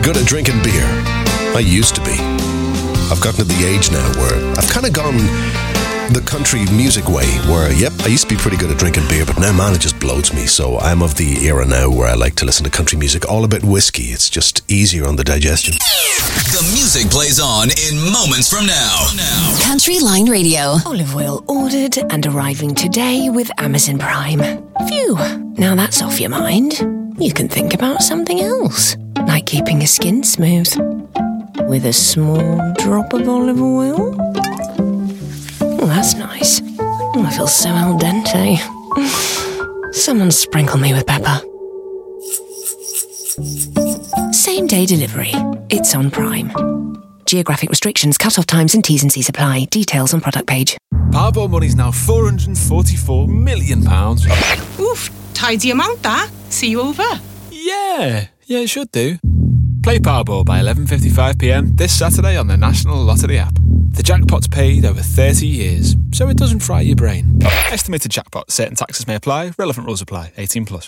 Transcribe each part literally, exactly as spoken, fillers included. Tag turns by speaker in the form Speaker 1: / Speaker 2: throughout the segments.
Speaker 1: good at drinking beer? I used to be. I've gotten to the age now where I've kind of gone the country music way, where, yep, I used to be pretty good at drinking beer, but now, man, it just bloats me. So I'm of the era now where I like to listen to country music all about whiskey. It's just easier on the digestion.
Speaker 2: The music plays on in moments from now. now.
Speaker 3: Country Line Radio.
Speaker 4: Olive oil ordered and arriving today with Amazon Prime. Phew, now that's off your mind. You can think about something else, like keeping your skin smooth with a small drop of olive oil. Oh, that's nice. Oh, I feel so al dente. Someone sprinkle me with pepper. Same day delivery. It's on Prime. Geographic restrictions, cut-off times and T's and C's apply. Details on product page.
Speaker 5: Powerball money's now four hundred forty-four million pounds.
Speaker 6: Oof, tidy amount that. See you over.
Speaker 5: Yeah, yeah, it should do. Play Powerball by eleven fifty-five p m this Saturday on the National Lottery app. The jackpot's paid over thirty years, so it doesn't fry your brain. Estimated jackpot. Certain taxes may apply. Relevant rules apply. eighteen plus.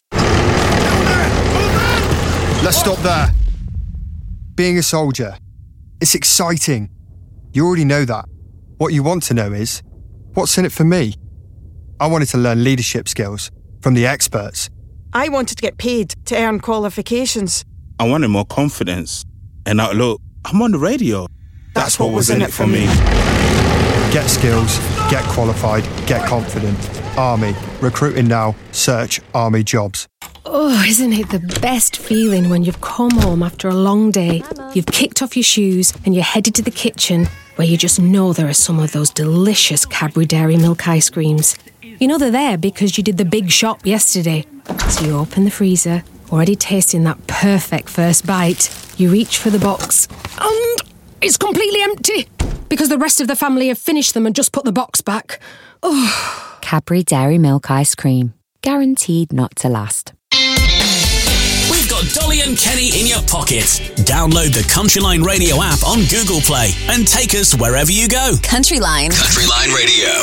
Speaker 7: Let's stop there. Being a soldier, it's exciting. You already know that. What you want to know is, what's in it for me? I wanted to learn leadership skills from the experts.
Speaker 8: I wanted to get paid to earn qualifications.
Speaker 9: I wanted more confidence. And now, look, I'm on the radio. That's, That's what, what was in it for me.
Speaker 7: Get skills, get qualified, get confident. Army. Recruiting now. Search Army jobs.
Speaker 4: Oh, isn't it the best feeling when you've come home after a long day, you've kicked off your shoes and you're headed to the kitchen where you just know there are some of those delicious Cadbury Dairy Milk ice creams. You know they're there because you did the big shop yesterday. So you open the freezer, already tasting that perfect first bite. You reach for the box and it's completely empty because the rest of the family have finished them and just put the box back. Oh.
Speaker 10: Cadbury Dairy Milk ice cream. Guaranteed not to last.
Speaker 2: We've got Dolly and Kenny in your pocket. Download the Country Line Radio app on Google Play and take us wherever you go.
Speaker 3: Country Line.
Speaker 2: Country Line Radio.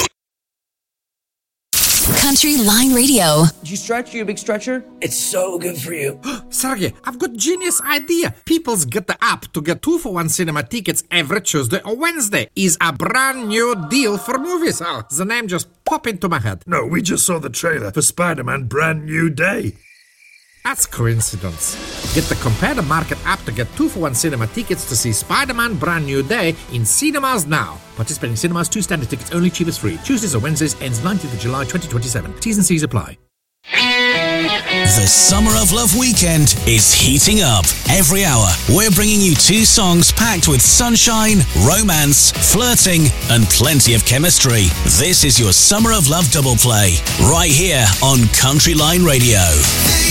Speaker 3: Country Line Radio.
Speaker 11: Did you stretch? You a big stretcher? It's so good for you.
Speaker 12: Sergey, I've got genius idea. People's get the app to get two for one cinema tickets every Tuesday or Wednesday. Is a brand new deal for movies. Oh, the name just popped into my head.
Speaker 13: No, we just saw the trailer for Spider-Man Brand New Day.
Speaker 12: That's coincidence. Get the Compare the Market app to get two for one cinema tickets to see Spider-Man Brand New Day in cinemas now. Participating cinemas, two standard tickets only, cheapest free. Tuesdays or Wednesdays, ends nineteenth of July twenty twenty-seven. T's and C's apply.
Speaker 2: The Summer of Love weekend is heating up. Every hour, we're bringing you two songs packed with sunshine, romance, flirting, and plenty of chemistry. This is your Summer of Love double play, right here on Country Line Radio.